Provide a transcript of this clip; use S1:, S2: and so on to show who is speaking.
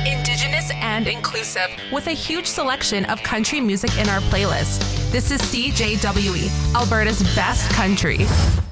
S1: Indigenous and inclusive, with a huge selection of country music in our playlist. This is CJWE, Alberta's best country.